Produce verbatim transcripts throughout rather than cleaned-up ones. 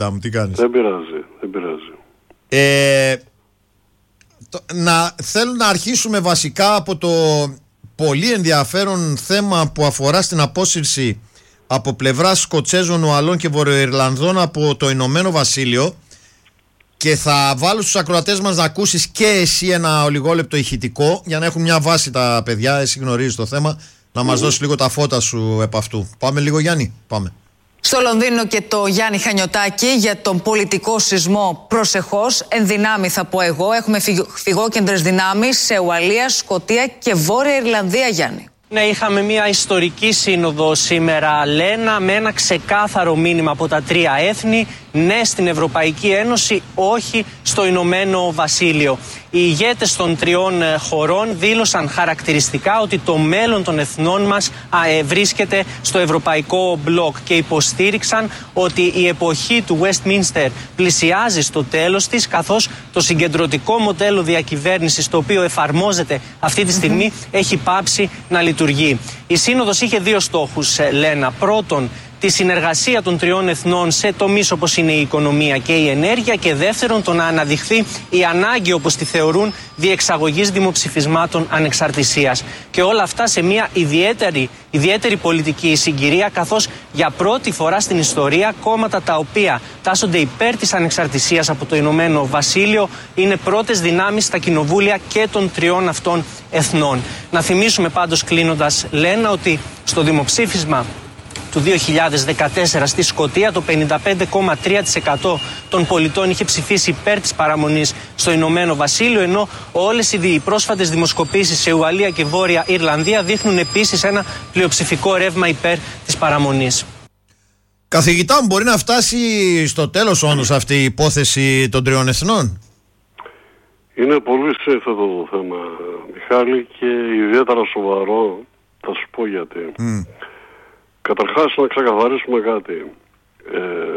μου, τι κάνεις? Δεν πειράζει, δεν πειράζει. Ε, το, να, θέλω να αρχίσουμε βασικά από το πολύ ενδιαφέρον θέμα που αφορά στην απόσυρση από πλευράς Σκοτσέζων, Ουαλών και Βορειοϊρλανδών από το Ηνωμένο Βασίλειο, και θα βάλω στους ακροατές μας να ακούσεις και εσύ ένα ολιγόλεπτο ηχητικό για να έχουν μια βάση τα παιδιά. Εσύ γνωρίζεις το θέμα, να μας mm. δώσεις λίγο τα φώτα σου επ' αυτού. Πάμε λίγο, Γιάννη, πάμε. Στο Λονδίνο και το Γιάννη Χανιωτάκη για τον πολιτικό σεισμό, προσεχώς, εν δυνάμει θα πω εγώ. Έχουμε φυγόκεντρες δυνάμεις σε Ουαλία, Σκωτία και Βόρεια Ιρλανδία, Γιάννη. Ναι, είχαμε μια ιστορική σύνοδο σήμερα, Λένα, με ένα ξεκάθαρο μήνυμα από τα τρία έθνη. Ναι στην Ευρωπαϊκή Ένωση, όχι στο Ηνωμένο Βασίλειο. Οι ηγέτες των τριών χωρών δήλωσαν χαρακτηριστικά ότι το μέλλον των εθνών μας α, ε, βρίσκεται στο ευρωπαϊκό μπλοκ και υποστήριξαν ότι η εποχή του Westminster πλησιάζει στο τέλος της, καθώς το συγκεντρωτικό μοντέλο διακυβέρνησης το οποίο εφαρμόζεται αυτή τη στιγμή έχει πάψει να λειτουργεί. Η Σύνοδος είχε δύο στόχους, Λένα. Πρώτον, τη συνεργασία των τριών εθνών σε τομείς όπως είναι η οικονομία και η ενέργεια, και δεύτερον το να αναδειχθεί η ανάγκη, όπως τη θεωρούν, διεξαγωγής δημοψηφισμάτων ανεξαρτησίας. Και όλα αυτά σε μια ιδιαίτερη, ιδιαίτερη πολιτική συγκυρία, καθώς για πρώτη φορά στην ιστορία κόμματα τα οποία τάσσονται υπέρ της ανεξαρτησίας από το Ηνωμένο Βασίλειο είναι πρώτες δυνάμεις στα κοινοβούλια και των τριών αυτών εθνών. Να θυμίσουμε πάντως, κλείνοντας, Λένα, ότι στο δημοψήφισμα του δύο χιλιάδες δεκατέσσερα στη Σκωτία το πενήντα πέντε κόμμα τρία τοις εκατό των πολιτών είχε ψηφίσει υπέρ της παραμονής στο Ηνωμένο Βασίλειο, ενώ όλες οι πρόσφατες δημοσκοπήσεις σε Ουαλία και Βόρεια Ιρλανδία δείχνουν επίσης ένα πλειοψηφικό ρεύμα υπέρ της παραμονής. Καθηγητά μου, μπορεί να φτάσει στο τέλος όντως αυτή η υπόθεση των τριών εθνών? Είναι πολύ σύνθετο το θέμα, Μιχάλη, και ιδιαίτερα σοβαρό. Θα σου πω γιατί. Mm. Καταρχάς να ξεκαθαρίσουμε κάτι. Ε,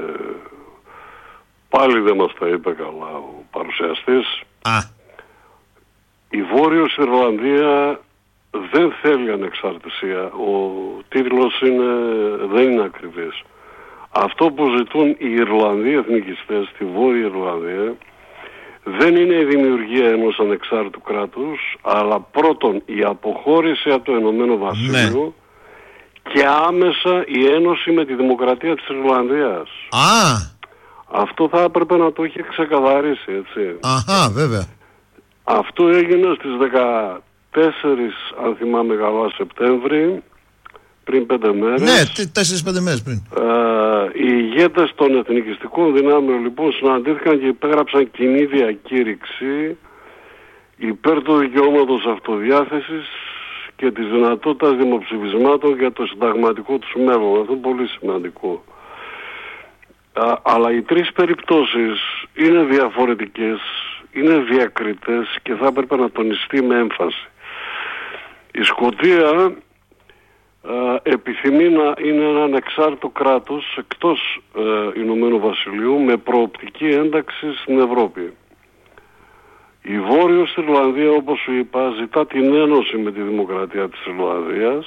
πάλι δεν μας τα είπε καλά ο παρουσιαστής. Α. Η Βόρειος Ιρλανδία δεν θέλει ανεξαρτησία. Ο τίτλος είναι, δεν είναι ακριβής. Αυτό που ζητούν οι Ιρλανδοί εθνικιστές στη Βόρεια Ιρλανδία δεν είναι η δημιουργία ενός ανεξάρτητου κράτους, αλλά πρώτον η αποχώρηση από το Ηνωμένο Βασίλειο, ναι, και άμεσα η ένωση με τη Δημοκρατία της Ιρλανδίας. Α! Αυτό θα έπρεπε να το είχε ξεκαθαρίσει, έτσι. Αχα, βέβαια. Αυτό έγινε στις δεκατέσσερις, αν θυμάμαι καλά, Σεπτέμβρη, πριν πέντε μέρες. Ναι, τέσσερις πέντε μέρες πριν. Ε, οι ηγέτες των εθνικιστικών δυνάμεων λοιπόν συναντήθηκαν και υπέγραψαν κοινή διακήρυξη υπέρ του δικαιώματος αυτοδιάθεσης και της δυνατότητας δημοψηφισμάτων για το συνταγματικό τους μέλλον. Αυτό είναι πολύ σημαντικό. Α, αλλά οι τρεις περιπτώσεις είναι διαφορετικές, είναι διακριτές και θα έπρεπε να τονιστεί με έμφαση. Η Σκωτία α, επιθυμεί να είναι ένα ανεξάρτητο κράτος εκτός ε, Ηνωμένου Βασιλείου με προοπτική ένταξη στην Ευρώπη. Η Βόρειος Ιρλανδία, όπως σου είπα, ζητά την ένωση με τη Δημοκρατία της Ιρλανδίας,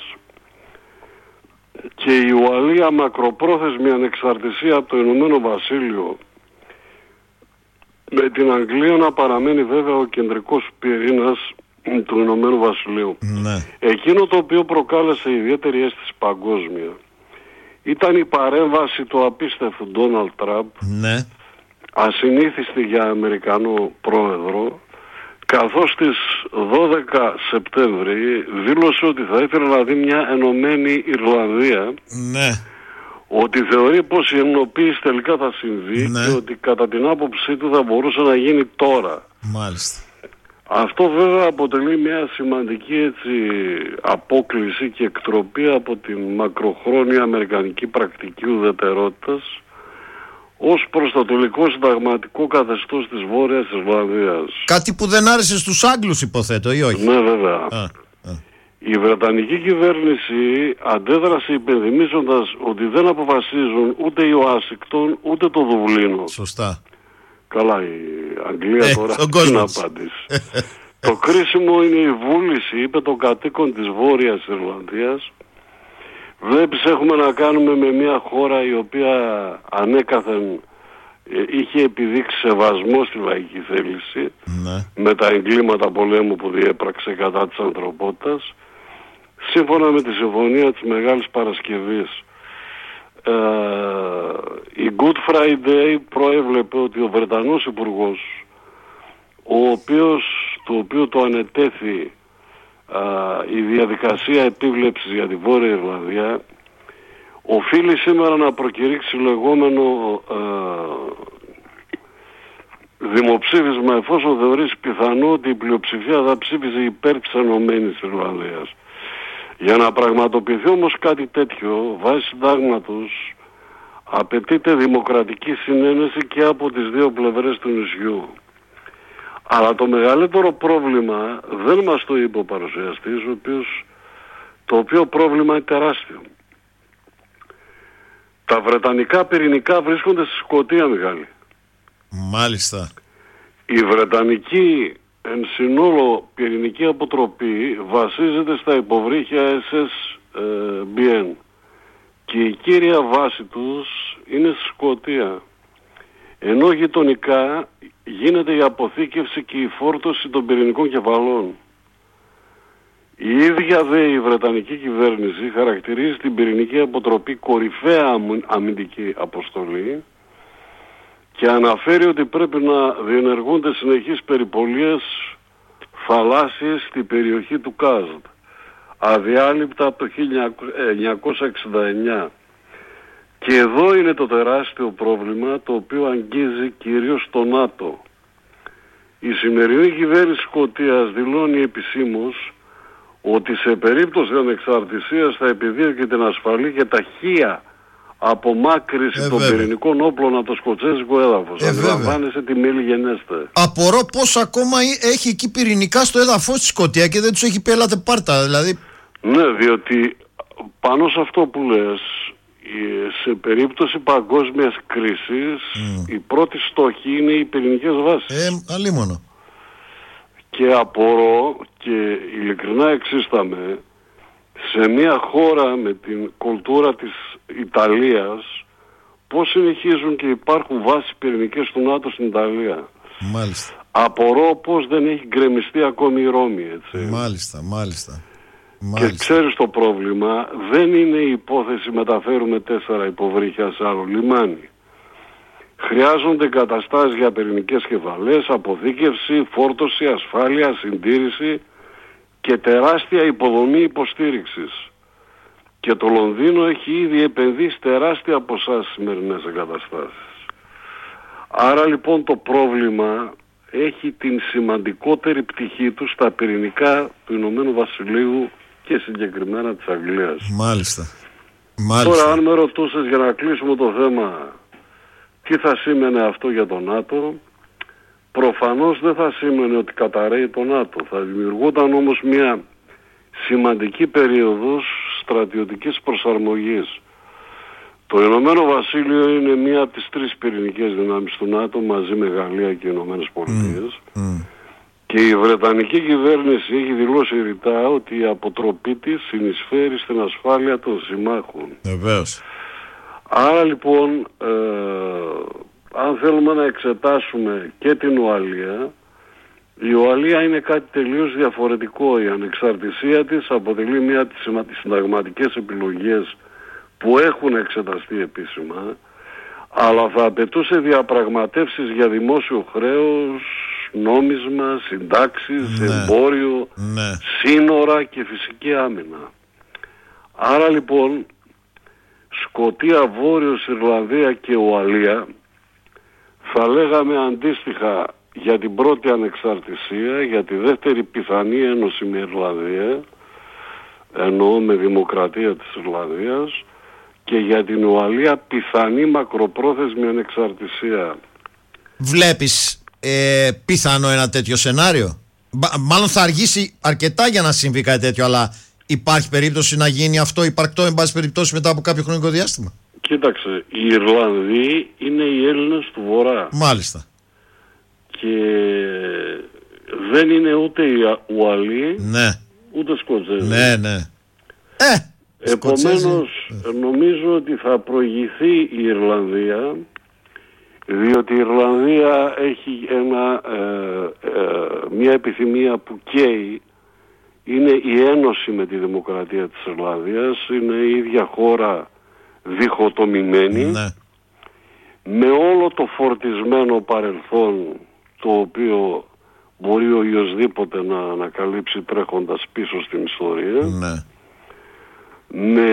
και η Ουαλία μακροπρόθεσμη ανεξαρτησία από το Ηνωμένο Βασίλειο, με την Αγγλία να παραμένει βέβαια ο κεντρικός πυρήνας του Ηνωμένου Βασιλείου. Ναι. Εκείνο το οποίο προκάλεσε ιδιαίτερη αίσθηση παγκόσμια ήταν η παρέμβαση του απίστευτου Ντόναλντ Τραμπ, ναι, ασυνήθιστη για Αμερικανό πρόεδρο, καθώς στις δώδεκα Σεπτέμβρη δήλωσε ότι θα ήθελε να δει μια ενωμένη Ιρλανδία, ναι, ότι θεωρεί πως η ενοποίηση τελικά θα συμβεί, ναι, και ότι κατά την άποψή του θα μπορούσε να γίνει τώρα. Μάλιστα. Αυτό βέβαια αποτελεί μια σημαντική, έτσι, απόκλιση και εκτροπή από την μακροχρόνια αμερικανική πρακτική ουδετερότητας ως προς το τελικό συνταγματικό καθεστώς της Βόρειας Ιρλανδίας. Κάτι που δεν άρεσε στους Άγγλους, υποθέτω, ή όχι? Ναι, βέβαια. Α, α. Η Βρετανική κυβέρνηση αντέδρασε υπενθυμίζοντας ότι δεν αποφασίζουν ούτε η Ουάσιγκτον ούτε το Δουβλίνο. Σωστά. Καλά, η Αγγλία ε, τώρα τι να απαντήσει. Το κρίσιμο είναι η βούληση, είπε, των κατοίκων της Βόρειας Ιρλανδίας. Βλέπεις, έχουμε να κάνουμε με μια χώρα η οποία ανέκαθεν είχε επιδείξει σεβασμό στη λαϊκή θέληση, ναι, με τα εγκλήματα πολέμου που διέπραξε κατά της ανθρωπότητας, σύμφωνα με τη συμφωνία της Μεγάλης Παρασκευής. Ε, η Good Friday προέβλεπε ότι ο Βρετανός Υπουργός, ο οποίος, το οποίο το ανετέθη α, η διαδικασία επίβλεψης για τη Βόρεια Ιρλανδία, οφείλει σήμερα να προκηρύξει λεγόμενο α, δημοψήφισμα, εφόσον θεωρήσει πιθανό ότι η πλειοψηφία θα ψήφιζε υπέρ της Ενωμένης Ιρλανδίας. Για να πραγματοποιηθεί όμως κάτι τέτοιο, βάσει συντάγματος, απαιτείται δημοκρατική συνένεση και από τις δύο πλευρές του νησιού. Αλλά το μεγαλύτερο πρόβλημα δεν μας το είπε ο παρουσιαστής, ο οποίος, το οποίο πρόβλημα είναι τεράστιο. Τα βρετανικά πυρηνικά βρίσκονται στη Σκωτία, Μιχάλη. Μάλιστα. Η βρετανική εν συνόλο πυρηνική αποτροπή βασίζεται στα υποβρύχια ες ες μπι εν και η κύρια βάση τους είναι στη Σκωτία, ενώ γειτονικά γίνεται η αποθήκευση και η φόρτωση των πυρηνικών κεφαλών. Η ίδια δε η βρετανική κυβέρνηση χαρακτηρίζει την πυρηνική αποτροπή κορυφαία αμυντική αποστολή και αναφέρει ότι πρέπει να διενεργούνται συνεχείς περιπολίες θαλάσσιες στην περιοχή του Κάζντ, αδιάλειπτα από το χίλια εννιακόσια εξήντα εννιά. Και εδώ είναι το τεράστιο πρόβλημα, το οποίο αγγίζει κυρίως το ΝΑΤΟ. Η σημερινή κυβέρνηση Σκωτίας δηλώνει επισήμως ότι σε περίπτωση ανεξαρτησίας θα επιδίωκε την ασφαλή και ταχεία απομάκρυση ε, των βέβαια. πυρηνικών όπλων από το σκοτσέζικο έδαφος. Ε, Αντιλαμβάνεσαι τι μέλη γενέστε. Απορώ πώς ακόμα έχει εκεί πυρηνικά στο έδαφος της Σκωτία και δεν τους έχει πει έλατε πάρτα, δηλαδή. Ναι, διότι πάνω σε αυτό που λες, σε περίπτωση παγκόσμιας κρίσης mm. η πρώτη στόχη είναι οι πυρηνικές βάσεις. Ε, αλίμονο. Και απορώ και ειλικρινά εξίσταμαι, σε μια χώρα με την κουλτούρα της Ιταλίας, πώς συνεχίζουν και υπάρχουν βάσεις πυρηνικές του ΝΑΤΟ στην Ιταλία. Μάλιστα. Απορώ πώς δεν έχει γκρεμιστεί ακόμη η Ρώμη, έτσι. Μάλιστα, μάλιστα. Και ξέρεις το πρόβλημα, δεν είναι η υπόθεση μεταφέρουμε τέσσερα υποβρύχια σε άλλο λιμάνι. Χρειάζονται εγκαταστάσεις για πυρηνικές κεφαλές, αποθήκευση, φόρτωση, ασφάλεια, συντήρηση και τεράστια υποδομή υποστήριξης. Και το Λονδίνο έχει ήδη επενδύσει τεράστια ποσά στις σημερινές εγκαταστάσεις. Άρα λοιπόν το πρόβλημα έχει την σημαντικότερη πτυχή του στα πυρηνικά του Ηνωμένου Βασιλείου και συγκεκριμένα της Αγγλίας. Μάλιστα. Μάλιστα. Τώρα αν με ρωτούσες, για να κλείσουμε το θέμα, τι θα σήμαινε αυτό για το ΝΑΤΟ, προφανώς δεν θα σήμαινε ότι καταρρέει το ΝΑΤΟ. Θα δημιουργούταν όμως μια σημαντική περίοδος στρατιωτικής προσαρμογής. Το Ηνωμένο Βασίλειο είναι μία από τις τρεις πυρηνικές δυνάμεις του ΝΑΤΟ μαζί με Γαλλία και Ηνωμένες Πολιτείες. Mm, mm. Και η Βρετανική κυβέρνηση έχει δηλώσει ρητά ότι η αποτροπή της συνεισφέρει στην ασφάλεια των συμμάχων. Βεβαίως. Άρα λοιπόν, ε, αν θέλουμε να εξετάσουμε και την Ουαλία, η Ουαλία είναι κάτι τελείως διαφορετικό. Η ανεξαρτησία της αποτελεί μία από τις συνταγματικές επιλογές που έχουν εξεταστεί επίσημα, αλλά θα απαιτούσε διαπραγματεύσεις για δημόσιο χρέος, νόμισμα, συντάξεις, ναι. εμπόριο, ναι. σύνορα και φυσική άμυνα. Άρα λοιπόν, Σκωτία, Βόρειος Ιρλανδία και Ουαλία θα λέγαμε αντίστοιχα για την πρώτη ανεξαρτησία, για τη δεύτερη πιθανή ένωση με Ιρλανδία, εννοώ με δημοκρατία της Ιρλανδίας, και για την Ουαλία πιθανή μακροπρόθεσμη ανεξαρτησία. Βλέπεις ε, πιθανό ένα τέτοιο σενάριο? Μάλλον θα αργήσει αρκετά για να συμβεί κάτι τέτοιο, αλλά υπάρχει περίπτωση να γίνει αυτό υπαρκτό εν πάση περιπτώσει μετά από κάποιο χρονικό διάστημα? Κοίταξε, οι Ιρλανδοί είναι οι Έλληνες του Βορρά. Μάλιστα. Και δεν είναι ούτε οι Ουαλοί, ναι. ούτε Σκοτσέζοι. Ναι, ναι. Ε, Επομένως, νομίζω ότι θα προηγηθεί η Ιρλανδία, Διότι η Ιρλανδία έχει ένα, ε, ε, μια επιθυμία που καίει. Είναι η ένωση με τη δημοκρατία της Ιρλανδίας. Είναι η ίδια χώρα διχοτομημένη, ναι, με όλο το φορτισμένο παρελθόν, το οποίο μπορεί οποιοσδήποτε να ανακαλύψει τρέχοντας πίσω στην ιστορία, ναι, με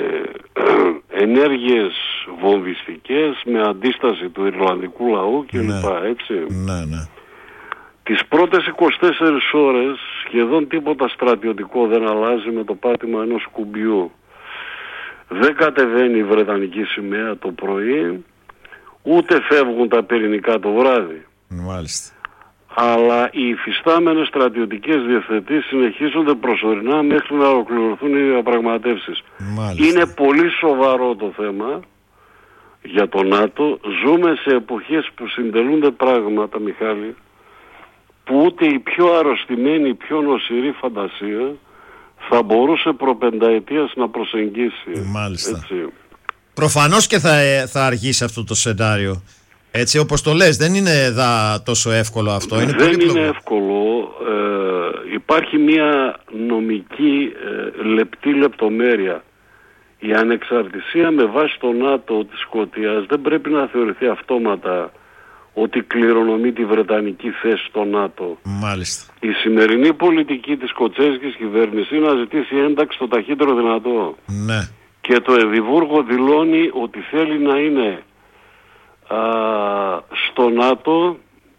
ενέργειες βομβιστικές, με αντίσταση του Ιρλανδικού λαού κλπ. Ναι. Έτσι. Ναι, ναι. Τις πρώτες είκοσι τέσσερις ώρες σχεδόν τίποτα στρατιωτικό δεν αλλάζει με το πάτημα ενός κουμπιού. Δεν κατεβαίνει η Βρετανική σημαία το πρωί, ούτε φεύγουν τα πυρηνικά το βράδυ. Μάλιστα. Αλλά οι υφιστάμενες στρατιωτικές διευθετήσεις συνεχίζονται προσωρινά μέχρι να ολοκληρωθούν οι διαπραγματεύσεις. Είναι πολύ σοβαρό το θέμα για το ΝΑΤΟ. Ζούμε σε εποχές που συντελούνται πράγματα, Μιχάλη, που ούτε η πιο αρρωστημένη, η πιο νοσηρή φαντασία θα μπορούσε προπενταετίας να προσεγγίσει. Μάλιστα. Έτσι. Προφανώς και θα, θα αργήσει αυτό το σενάριο. Έτσι όπως το λες, δεν είναι δα, τόσο εύκολο αυτό. Είναι δεν πολύ είναι εύκολο. Ε, υπάρχει μια νομική ε, λεπτή λεπτομέρεια. Η ανεξαρτησία με βάση το ΝΑΤΟ της Σκωτίας δεν πρέπει να θεωρηθεί αυτόματα ότι κληρονομεί τη βρετανική θέση στο ΝΑΤΟ. Μάλιστα. Η σημερινή πολιτική της σκοτσέζικης κυβέρνησης είναι να ζητήσει ένταξη το ταχύτερο δυνατό. Ναι. Και το Εδιμβούργο δηλώνει ότι θέλει να είναι α, στο ΝΑΤΟ,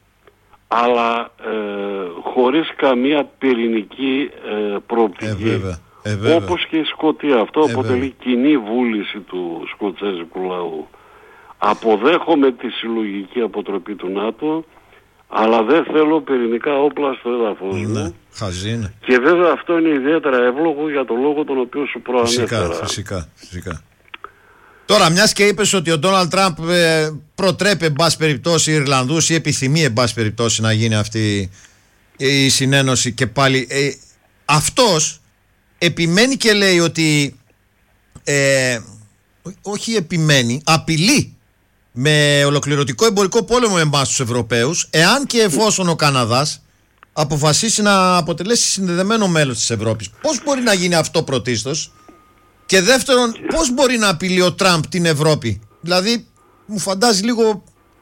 αλλά ε, χωρίς καμία πυρηνική ε, προοπτική. Ε, βέβαια. Ε, βέβαια. Όπως και η Σκωτία. Αυτό ε, αποτελεί βέβαια. κοινή βούληση του σκοτσέζικου λαού. Αποδέχομαι τη συλλογική αποτροπή του ΝΑΤΟ, αλλά δεν θέλω πυρηνικά όπλα στο έδαφος μου. Ναι, χαζή είναι. Και βέβαια αυτό είναι ιδιαίτερα εύλογο για το λόγο τον οποίο σου προανέφερα. Φυσικά, φυσικά, φυσικά. Τώρα, μιας και είπες ότι ο Ντόναλντ Τραμπ ε, προτρέπει εν πάση περιπτώσει οι Ιρλανδούς ή επιθυμεί εν πάση περιπτώσει να γίνει αυτή η συνένωση και πάλι, ε, αυτός επιμένει και λέει ότι ε, όχι επιμένει, απειλεί με ολοκληρωτικό εμπορικό πόλεμο με εμάς τους Ευρωπαίους, εάν και εφόσον ο Καναδάς αποφασίσει να αποτελέσει συνδεδεμένο μέλος της Ευρώπης. Πώς μπορεί να γίνει αυτό πρωτίστως? Και δεύτερον, πώς μπορεί να απειλεί ο Τραμπ την Ευρώπη? Δηλαδή, μου φαντάζει λίγο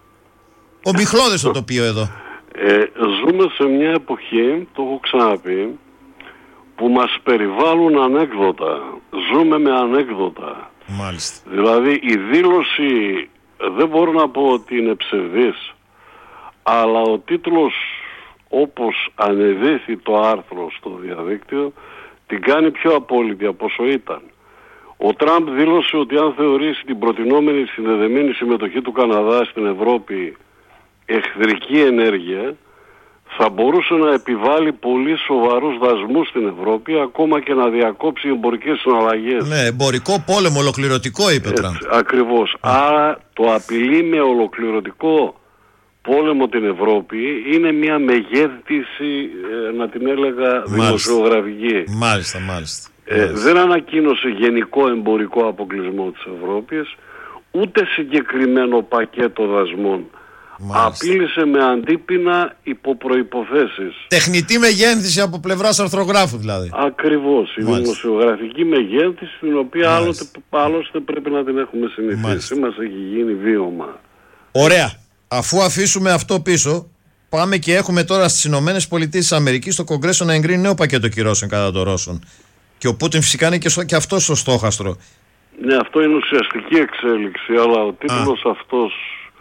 ομιχλώδες το τοπίο εδώ. Ε, ζούμε σε μια εποχή, το έχω ξαναπεί, που μας περιβάλλουν ανέκδοτα. Ζούμε με ανέκδοτα. Μάλιστα. Δηλαδή, η δήλωση, δεν μπορώ να πω ότι είναι ψευδής, αλλά ο τίτλος, όπως ανεβήθη το άρθρο στο διαδίκτυο, την κάνει πιο απόλυτη από όσο ήταν. Ο Τραμπ δήλωσε ότι αν θεωρήσει την προτινόμενη συνδεδεμένη συμμετοχή του Καναδά στην Ευρώπη εχθρική ενέργεια, θα μπορούσε να επιβάλλει πολύ σοβαρούς δασμούς στην Ευρώπη, ακόμα και να διακόψει εμπορικές συναλλαγές. Ναι, εμπορικό πόλεμο, ολοκληρωτικό, είπε ο Τραμπ. Ακριβώς. Άρα το απειλεί με ολοκληρωτικό πόλεμο την Ευρώπη είναι μια μεγέθυνση, ε, να την έλεγα, δημοσιογραφική. Μάλιστα, μάλιστα. Ε, δεν ανακοίνωσε γενικό εμπορικό αποκλεισμό της Ευρώπης, ούτε συγκεκριμένο πακέτο δασμών. Μάλιστα. Απείλησε με αντίπεινα υπό προϋποθέσεις. Τεχνητή μεγένθηση από πλευράς αρθρογράφου δηλαδή. Ακριβώς. Η δημοσιογραφική μεγένθηση, την οποία άλλοτε, άλλωστε πρέπει να την έχουμε συνηθίσει. Μας έχει γίνει βίωμα. Ωραία. Αφού αφήσουμε αυτό πίσω, πάμε και έχουμε τώρα στις Ηνωμένες Πολιτείες της Αμερικής το Κογκρέσο να εγκρίνει νέο πακέτο κυρώσεων κατά των Ρώσων. Και ο Πούτιν φυσικά είναι και, στο, και αυτό στο στόχαστρο. Ναι, αυτό είναι ουσιαστική εξέλιξη, αλλά ο τίτλος Α. αυτός,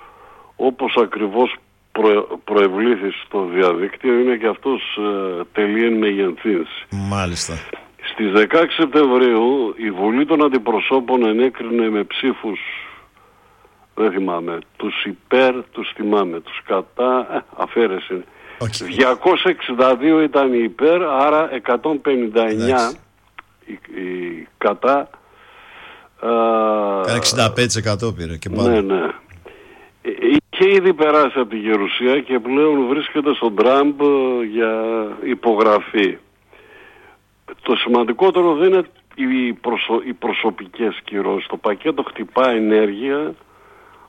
όπως ακριβώς προ, προευλήθη στο διαδίκτυο, είναι και αυτός ε, τελείεν μεγενθύνση. Μάλιστα. Στις δεκαέξι Σεπτεμβρίου η Βουλή των Αντιπροσώπων ενέκρινε με ψήφους, δεν θυμάμαι, τους υπέρ, τους θυμάμαι, τους κατά, ε, αφαίρεση. Okay. διακόσια εξήντα δύο ήταν οι υπέρ, άρα εκατόν πενήντα εννιά η, η κατά. Κάνα εξήντα πέντε τοις εκατό πήρε και πάλι. Ναι, ναι. Είχε ήδη περάσει από τη Γερουσία και πλέον βρίσκεται στον Τραμπ για υπογραφή. Το σημαντικότερο δεν είναι οι, προσω... οι προσωπικές κυρώσεις. Το πακέτο χτυπά ενέργεια,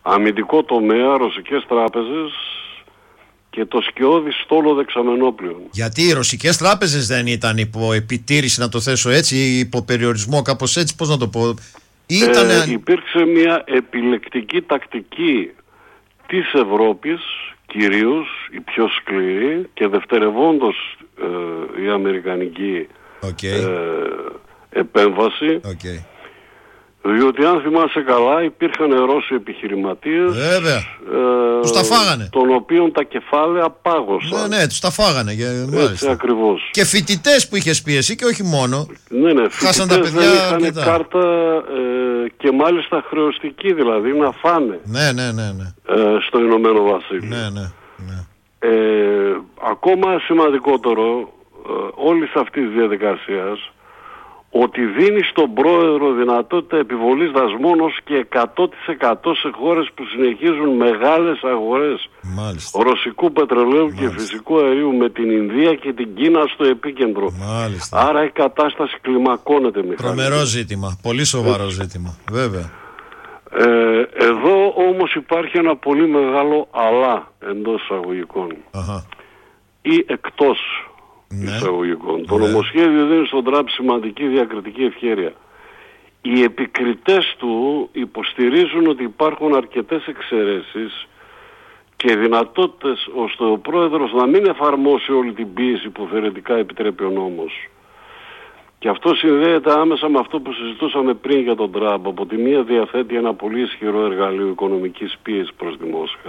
αμυντικό τομέα, ρωσικές τράπεζες και το σκιώδη στόλο δεξαμενόπλων. Γιατί οι ρωσικές τράπεζες δεν ήταν υπό επιτήρηση, να το θέσω έτσι, υπό περιορισμό, κάπως έτσι, πώς να το πω. Ήτανε... Ε, υπήρξε μια επιλεκτική τακτική της Ευρώπης, κυρίως η πιο σκληρή, και δευτερευόντως ε, η αμερικανική okay. ε, επέμβαση. Okay. Διότι αν θυμάσαι καλά υπήρχαν Ρώσοι επιχειρηματίες, βέβαια, ε, τους τα φάγανε, των οποίων τα κεφάλαια πάγωσαν. Ναι, ναι, τους τα φάγανε. Έτσι ακριβώς. Και φοιτητές που είχες πει εσύ και όχι μόνο. Ναι, ναι, χάσαν τα παιδιά. Δεν είχαν κάρτα ε, και μάλιστα χρεωστική, δηλαδή να φάνε. Ναι, ναι, ναι, ναι. Ε, στο Ηνωμένο Βασίλειο. Ναι, ναι, ναι. Ε, ακόμα σημαντικότερο ε, όλης αυτής της διαδικασίας, ότι δίνει στον πρόεδρο δυνατότητα επιβολής δασμών ως και εκατό τοις εκατό σε χώρες που συνεχίζουν μεγάλες αγορές Μάλιστα. ρωσικού πετρελαίου Μάλιστα. και φυσικού αερίου, με την Ινδία και την Κίνα στο επίκεντρο. Μάλιστα. Άρα η κατάσταση κλιμακώνεται, Μιχάλη. Τρομερό ζήτημα, πολύ σοβαρό Έτσι. ζήτημα, βέβαια. Ε, εδώ όμως υπάρχει ένα πολύ μεγάλο αλλά εντός εισαγωγικών Αχα. ή εκτός Ναι. εισαγωγικών. Το ναι. νομοσχέδιο δίνει στον Τραμπ σημαντική διακριτική ευχέρεια. Οι επικριτές του υποστηρίζουν ότι υπάρχουν αρκετές εξαιρέσεις και δυνατότητες ώστε ο πρόεδρος να μην εφαρμόσει όλη την πίεση που θεωρητικά επιτρέπει ο νόμος. Και αυτό συνδέεται άμεσα με αυτό που συζητούσαμε πριν για τον Τραμπ. Από τη μία διαθέτει ένα πολύ ισχυρό εργαλείο οικονομικής πίεσης προς τη Μόσχα.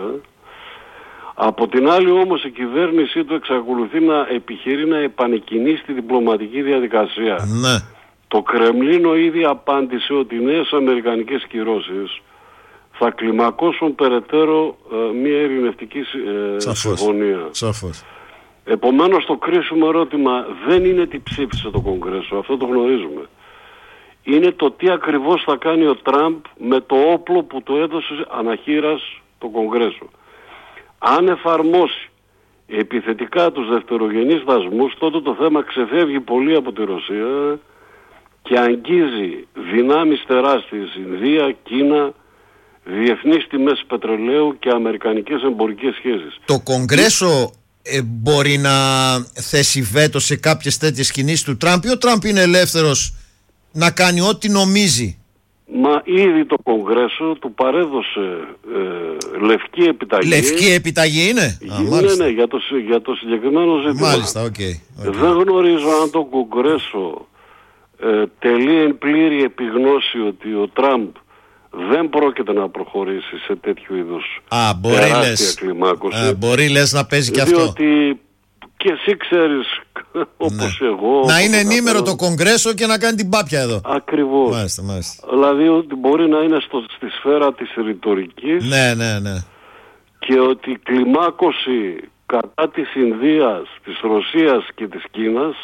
Από την άλλη όμως η κυβέρνησή του εξακολουθεί να επιχειρεί να επανεκκινήσει τη διπλωματική διαδικασία. Ναι. Το Κρεμλίνο ήδη απάντησε ότι οι νέες αμερικανικές κυρώσεις θα κλιμακώσουν περαιτέρω ε, μια ειρηνευτική ε, Σαφώς. συμφωνία. Σαφώς. Επομένως το κρίσιμο ερώτημα δεν είναι τι ψήφισε το Κογκρέσο, αυτό το γνωρίζουμε. Είναι το τι ακριβώς θα κάνει ο Τραμπ με το όπλο που του έδωσε αναχείρας το Κογκρέσο. Αν εφαρμόσει επιθετικά τους δευτερογενείς δασμούς, τότε το θέμα ξεφεύγει πολύ από τη Ρωσία και αγγίζει δυνάμεις τεράστιες, Ινδία, Κίνα, διεθνείς τιμές πετρελαίου και αμερικανικές εμπορικές σχέσεις. Το Κογκρέσο ε, μπορεί να θέσει βέτο σε κάποιες τέτοιες κινήσεις του Τραμπ, ή ο Τραμπ είναι ελεύθερος να κάνει ό,τι νομίζει? Μα ήδη το Κογκρέσο του παρέδωσε ε, λευκή επιταγή. Λευκή επιταγή είναι? Α, ναι, ναι, για το, για το συγκεκριμένο ζήτημα. Μάλιστα, οκ. Okay, okay. Δεν γνωρίζω αν το Κογκρέσο ε, τελεί εν πλήρη επιγνώση ότι ο Τραμπ δεν πρόκειται να προχωρήσει σε τέτοιου είδους Α, μπορεί τεράστια λες, κλιμάκωση. Α, μπορεί λες να παίζει και διότι αυτό. Διότι και εσύ ξέρεις όπως ναι. εγώ... Να είναι το ενήμερο κατάλαβα. το Κογκρέσο και να κάνει την πάπια εδώ. Ακριβώς. Μάλιστα, μάλιστα. Δηλαδή ότι μπορεί να είναι στο, στη σφαίρα της ρητορικής. Ναι, ναι, ναι. Και ότι η κλιμάκωση κατά της Ινδίας, της Ρωσίας και της Κίνας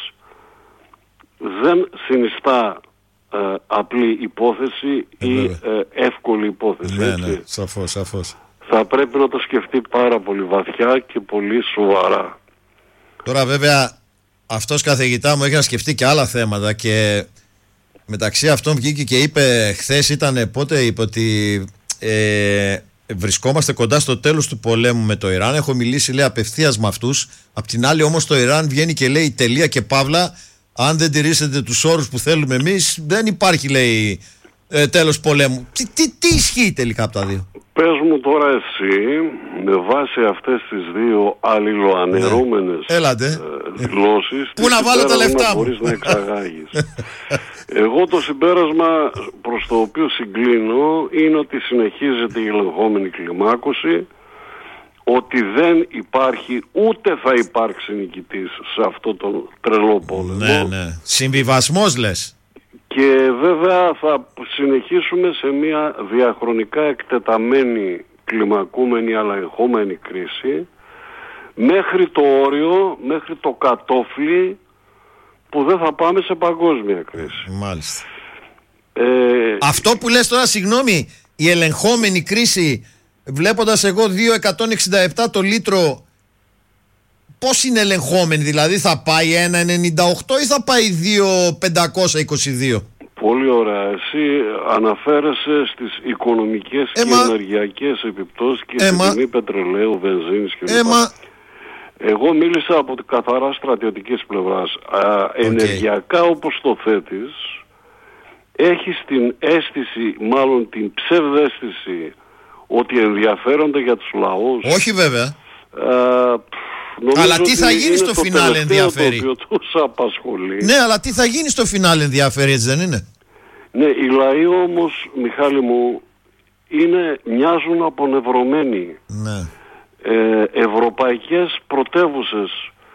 δεν συνιστά ε, απλή υπόθεση ε, ή ε, εύκολη υπόθεση. Ναι, έτσι. ναι, σαφώς, σαφώς. Θα πρέπει να το σκεφτεί πάρα πολύ βαθιά και πολύ σοβαρά. Τώρα βέβαια αυτός καθηγητά μου έχει να σκεφτεί και άλλα θέματα, και μεταξύ αυτών βγήκε και είπε χθες, ήταν πότε είπε ότι ε, βρισκόμαστε κοντά στο τέλος του πολέμου με το Ιράν. Έχω μιλήσει, λέει, απευθείας με αυτούς. Απ' την άλλη όμως το Ιράν βγαίνει και λέει τελεία και παύλα, αν δεν τηρήσετε τους όρους που θέλουμε εμείς δεν υπάρχει, λέει, ε, τέλος πολέμου. Τι, τι, τι ισχύει τελικά από τα δύο? Πες μου τώρα εσύ, με βάση αυτές τις δύο αλληλοαναιρούμενες ναι. ε, δηλώσεις, πού να βάλω τα λεφτά μου, μπορείς να εξαγάγεις. Εγώ το συμπέρασμα προς το οποίο συγκλίνω είναι ότι συνεχίζεται η ελεγχόμενη κλιμάκωση, ότι δεν υπάρχει ούτε θα υπάρξει νικητής σε αυτό το τρελό πόλεμο. Ναι, ναι. Συμβιβασμός λες. Και βέβαια θα συνεχίσουμε σε μια διαχρονικά εκτεταμένη, κλιμακούμενη, αλλά ελεγχόμενη κρίση, μέχρι το όριο, μέχρι το κατόφλι που δεν θα πάμε σε παγκόσμια κρίση. Μάλιστα. Ε, Αυτό που λες τώρα, συγγνώμη, η ελεγχόμενη κρίση, βλέποντας εγώ δύο εκατόν εξήντα επτά το λίτρο, πώς είναι ελεγχόμενη? Δηλαδή θα πάει ένα ενενήντα οκτώ ή θα πάει δύο χιλιάδες πεντακόσια είκοσι δύο? Πολύ ωραία. Εσύ αναφέρεσαι στις οικονομικές Έμα. και ενεργειακές επιπτώσεις και Έμα. στην τιμή πετρελαίου, βενζίνης κλπ. Έμα. Εγώ μίλησα από την καθαρά στρατιωτικής πλευράς. Α, Okay. Ενεργειακά όπως το θέτεις, έχεις την αίσθηση, μάλλον την ψευδαίσθηση, ότι ενδιαφέρονται για τους λαούς. Όχι βέβαια. Α, Αλλά τι θα γίνει στο φινάλε ενδιαφέρει. Το οποίο τους απασχολεί. Ναι, αλλά τι θα γίνει στο φινάλε ενδιαφέρει, έτσι δεν είναι? Ναι, οι λαοί όμως, Μιχάλη μου, είναι, μοιάζουν απονευρωμένοι. Ναι. Ε, ευρωπαϊκές πρωτεύουσες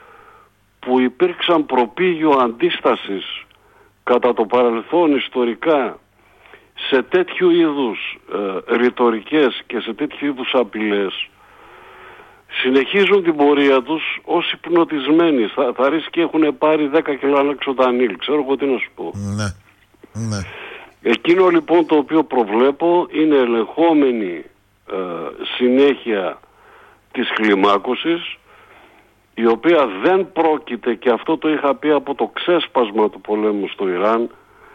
που υπήρξαν προπήγιο αντίστασης κατά το παρελθόν ιστορικά σε τέτοιου είδους ε, ρητορικές και σε τέτοιου είδους απειλές, συνεχίζουν την πορεία τους ως υπνοτισμένοι. Θα, θα ρίσκει και έχουν πάρει δέκα κιλά ανεξοτανήλ. Ξέρω εγώ τι να σου πω. Ναι. Ναι. Εκείνο λοιπόν το οποίο προβλέπω είναι ελεγχόμενη ε, συνέχεια της κλιμάκωσης, η οποία δεν πρόκειται, και αυτό το είχα πει από το ξέσπασμα του πολέμου στο Ιράν,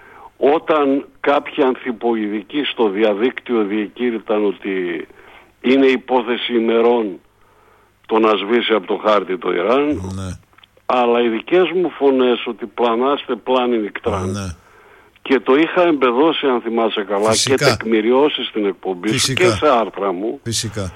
όταν κάποιοι ανθιποειδικοί στο διαδίκτυο διεκήρυταν ότι είναι υπόθεση ημερών το να σβήσει από το χάρτη το Ιράν, Ναι. αλλά οι δικές μου φωνές ότι πλανάστε πλάνη νικτράν, Ναι. και το είχα εμπεδώσει, αν θυμάσαι καλά, Φυσικά. και τεκμηριώσει στην εκπομπή σου Φυσικά. και σε άρθρα μου, Φυσικά.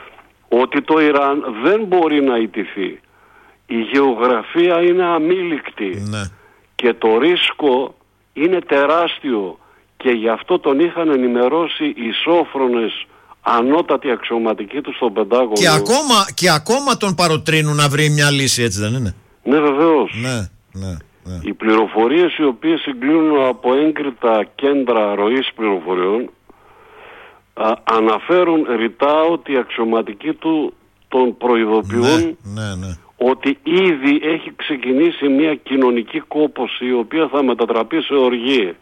ότι το Ιράν δεν μπορεί να ιτηθεί. Η γεωγραφία είναι αμήλικτη, Ναι. και το ρίσκο είναι τεράστιο, και γι' αυτό τον είχαν ενημερώσει οι σόφρονες ανώτατοι αξιωματικοί του στον Πεντάγωνο. Και ακόμα, και ακόμα τον παροτρύνουν να βρει μια λύση, έτσι δεν είναι? Ναι, βεβαίως. Ναι, ναι, ναι. Οι πληροφορίες οι οποίες συγκλίνουν από έγκριτα κέντρα ροής πληροφοριών α, αναφέρουν ρητά ότι οι αξιωματικοί του τον προειδοποιούν Ναι, ναι, ναι. ότι ήδη έχει ξεκινήσει μια κοινωνική κόπωση η οποία θα μετατραπεί σε οργή.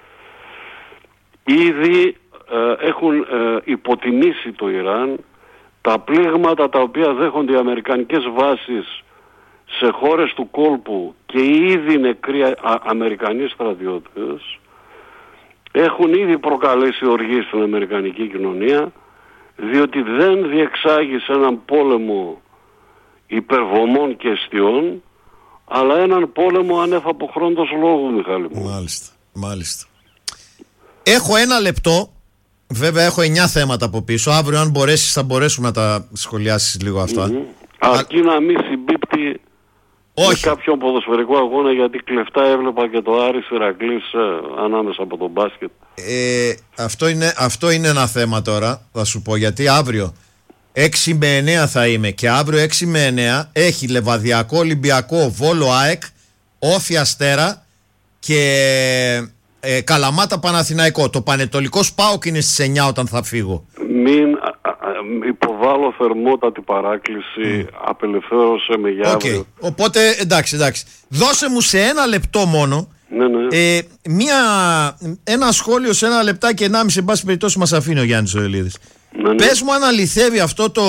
Ήδη ε, έχουν ε, υποτιμήσει το Ιράν τα πλήγματα τα οποία δέχονται οι αμερικανικές βάσεις σε χώρες του κόλπου, και οι ήδη νεκροί α, αμερικανοί στρατιώτες έχουν ήδη προκαλέσει οργή στην αμερικανική κοινωνία, διότι δεν διεξάγεις έναν πόλεμο υπερβομών και αιστιών, αλλά έναν πόλεμο ανέφαποχρόντος λόγου, Μιχάλη μου. Μάλιστα, μάλιστα. Έχω ένα λεπτό. Βέβαια έχω εννιά θέματα από πίσω. Αύριο αν μπορέσεις θα μπορέσουμε να τα σχολιάσεις λίγο αυτά. Mm-hmm. Αρκεί να μην συμπίπτει Όχι. με κάποιον ποδοσφαιρικό αγώνα, γιατί κλεφτά έβλεπα και το Άρης Ηρακλής ε, ανάμεσα από τον μπάσκετ. Ε, αυτό, είναι, αυτό είναι ένα θέμα τώρα, θα σου πω, γιατί αύριο έξι με εννέα θα είμαι, και αύριο έξι με εννέα έχει Λεβαδιακό, Ολυμπιακό, Βόλο ΑΕΚ, Όφη Αστέρα και ε, Καλαμάτα Παναθηναϊκό. Το Πανετολικός ΠΑΟΚ είναι στις εννιά όταν θα φύγω. Μην α, α, υποβάλλω θερμότατη παράκληση, mm. απελευθέρωσε με για αύριο. Okay. Οπότε εντάξει, εντάξει. Δώσε μου σε ένα λεπτό μόνο ναι, ναι. ε, μια, ένα σχόλιο σε ένα λεπτάκι, ενάμιση, εν πάση περιπτώσει μας αφήνει ο Γιάννης Ζωηλίδης. Ναι, ναι. Πες μου αν αληθεύει αυτό το,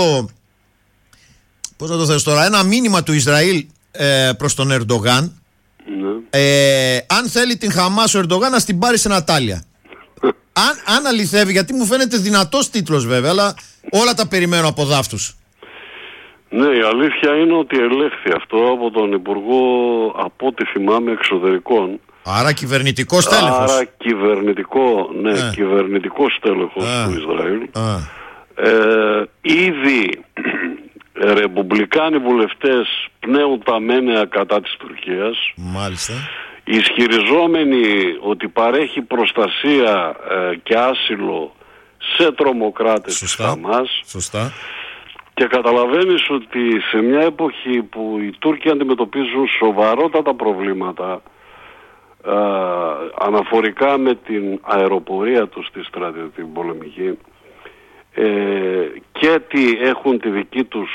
πώς να το θες τώρα, ένα μήνυμα του Ισραήλ ε, προς τον Ερντογάν. Ναι. Ε, αν θέλει την Χαμάς ο Ερντογάν να την πάρει σε Νατάλια. αν, αν αληθεύει, γιατί μου φαίνεται δυνατός τίτλος βέβαια, αλλά όλα τα περιμένω από δάφτους. Ναι, η αλήθεια είναι ότι ελέγχθη αυτό από τον Υπουργό, από ό,τι θυμάμαι, Εξωτερικών. Άρα κυβερνητικό τέλεχος. Άρα κυβερνητικό, ναι, Ε. κυβερνητικό τέλεχος Α. του Ισραήλ. Α. Ε, ήδη ρεπουμπλικάνοι βουλευτές πνέουν τα μένεα κατά της Τουρκίας, Μάλιστα. ισχυριζόμενοι ότι παρέχει προστασία ε, και άσυλο σε τρομοκράτες της Σωστά. Χαμάς. Σωστά. Και καταλαβαίνεις ότι σε μια εποχή που οι Τούρκοι αντιμετωπίζουν σοβαρότατα προβλήματα ε, αναφορικά με την αεροπορία τους στη στρατιωτική πολεμική, ε, και τι έχουν τη δική τους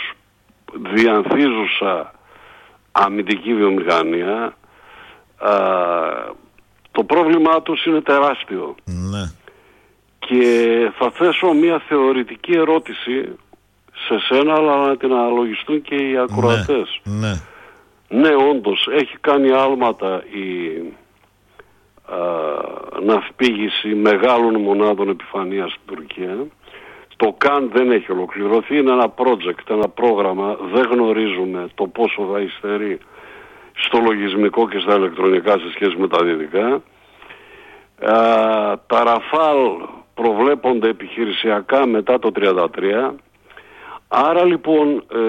διανθίζουσα αμυντική βιομηχανία, ε, το πρόβλημά τους είναι τεράστιο. Ναι. Και θα θέσω μια θεωρητική ερώτηση σε σένα, αλλά να την αναλογιστούν και οι ακροατές. Ναι. Ναι. Ναι, όντως, έχει κάνει άλματα η, ναυπήγηση μεγάλων μονάδων επιφανείας στην Τουρκία. Το ΚΑΝ δεν έχει ολοκληρωθεί, είναι ένα project, ένα πρόγραμμα, δεν γνωρίζουμε το πόσο θα υστερεί στο λογισμικό και στα ηλεκτρονικά σε σχέση με τα δυτικά. Τα Ραφάλ προβλέπονται επιχειρησιακά μετά το τριάντα τρία. Άρα λοιπόν ε,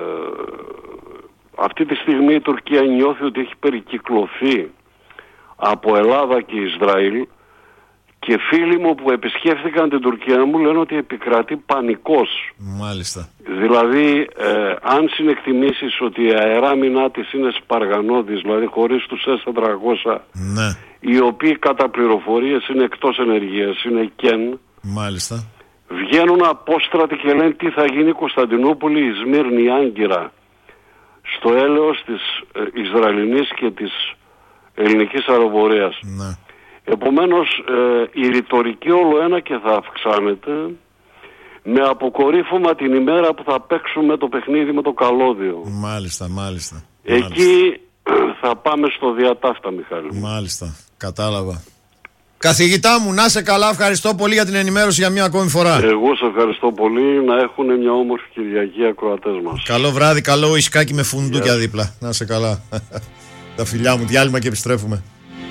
αυτή τη στιγμή η Τουρκία νιώθει ότι έχει περικυκλωθεί από Ελλάδα και Ισραήλ, και φίλοι μου που επισκέφθηκαν την Τουρκία μου λένε ότι επικρατεί πανικός. Μάλιστα. Δηλαδή ε, αν συνεκτιμήσεις ότι η αεράμινά της είναι σπαργανώδης, δηλαδή χωρίς τους ες τετρακόσια, ναι, οι οποίοι κατά πληροφορίες είναι εκτός ενεργείας, είναι κεν. Μάλιστα. Βγαίνουν απόστρατοι και λένε τι θα γίνει η Κωνσταντινούπολη, η Σμύρνη, η Άγκυρα, στο έλεος της ε, Ισραηλινής και της ελληνικής αεροπορίας. Ναι. Επομένως ε, η ρητορική όλο ένα και θα αυξάνεται, με αποκορύφωμα την ημέρα που θα παίξουμε το παιχνίδι με το καλώδιο. Μάλιστα, μάλιστα. Εκεί μάλιστα. θα πάμε στο διατάφτα, Μιχάλη. Μάλιστα, κατάλαβα. Καθηγητά μου, να είσαι καλά, ευχαριστώ πολύ για την ενημέρωση για μια ακόμη φορά. Εγώ σε ευχαριστώ πολύ, να έχουν μια όμορφη Κυριακή ακροατές μας. Καλό βράδυ, καλό ισκάκι με φουντούκια yeah. δίπλα. Να είσαι καλά. Τα φιλιά μου, διάλειμμα και επιστρέφουμε.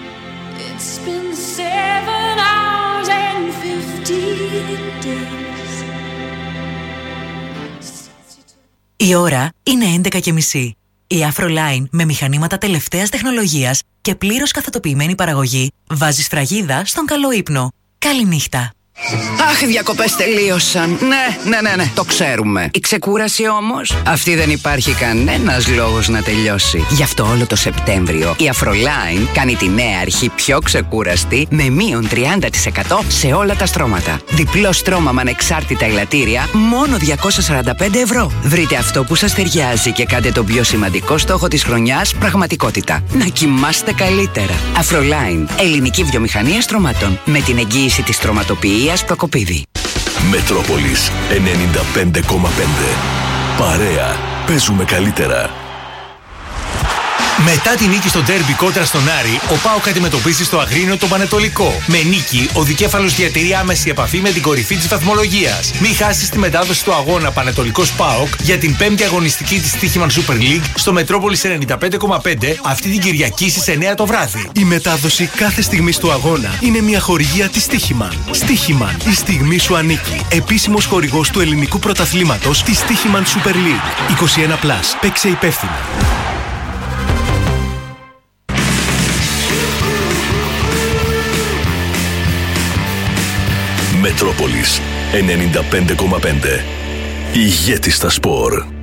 Η ώρα είναι έντεκα και μισή. Η Afroline με μηχανήματα τελευταίας τεχνολογίας και πλήρως καθοτοποιημένη παραγωγή βάζει σφραγίδα στον καλό ύπνο. Καληνύχτα. Αχ, οι διακοπές τελείωσαν. Ναι, ναι, ναι, ναι, το ξέρουμε. Η ξεκούραση όμως, αυτή δεν υπάρχει κανένας λόγος να τελειώσει. Γι' αυτό όλο το Σεπτέμβριο η Afroline κάνει τη νέα αρχή πιο ξεκούραστη με μείον τριάντα τοις εκατό σε όλα τα στρώματα. Διπλό στρώμα με ανεξάρτητα ελαττήρια, μόνο διακόσια σαράντα πέντε ευρώ. Βρείτε αυτό που σας ταιριάζει και κάντε τον πιο σημαντικό στόχο της χρονιάς πραγματικότητα. Να κοιμάστε καλύτερα. Afroline, ελληνική βιομηχανία στρωμάτων. Με την εγγύηση της στρωματοποιίας Προκοπίδη. Μετρόπολης ενενήντα πέντε κόμμα πέντε. Παρέα. Παίζουμε καλύτερα. Μετά τη νίκη στο ντέρμπι κόντρα στον Άρη, ο ΠΑΟΚ αντιμετωπίζει στο Αγρίνιο τον Πανετολικό. Με νίκη, ο δικέφαλος διατηρεί άμεση επαφή με την κορυφή της βαθμολογίας. Μην χάσεις τη μετάδοση του αγώνα Πανετολικός ΠΑΟΚ για την πέμπτη αγωνιστική της Στίχημαν Super League στο Μετρόπολης ενενήντα πέντε κόμμα πέντε αυτή την Κυριακή στις εννιά το βράδυ. Η μετάδοση κάθε στιγμής του αγώνα είναι μια χορηγία της Στίχημαν. Στίχημαν, η στιγμή σου ανήκει. Επίσημος χορηγός του ελληνικού πρωταθλήματος της Στίχημαν Super League. είκοσι ένα συν. Παίξε υπεύθυνα. Μετρόπολης ενενήντα πέντε κόμμα πέντε. Ηγέτης στα σπορ.